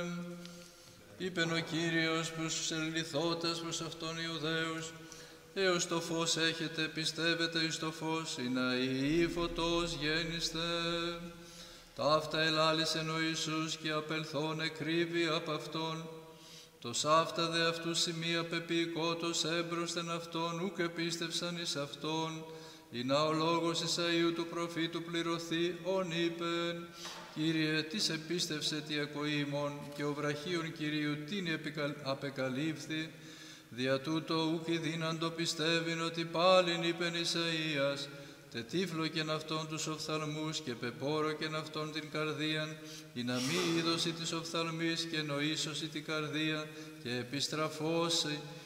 Είπεν ο Κύριος προς τους ελιλιθώτες προς αυτόν Ιουδαίους, έως το φως έχετε, πιστεύετε εις το φως, ή να ή φωτός γέννηστε. Ταύτα ελάλησεν ο Ιησούς και απελθόν εκρύβει απ' αυτόν. Το σάφτα δε αυτού σημεία πεποιηκότος έμπροσθεν αυτόν, ούκ επίστευσαν εις αυτόν, ή να ο λόγος Ισαΐου του προφήτου πληρωθεί, ον είπεν, Κύριε, τις επίστευσε τι ακοήμων, και ο βραχίων Κυρίου την απεκαλύφθη, δια τούτο ούκ δύναντο πιστεύειν ότι πάλιν είπεν Ισαΐας, τε τύφλωκεν αυτόν τους οφθαλμούς και πεπόροκεν αυτόν την καρδίαν, ή να μη είδωση της οφθαλμής και νοήσωση την καρδία και επιστραφώσει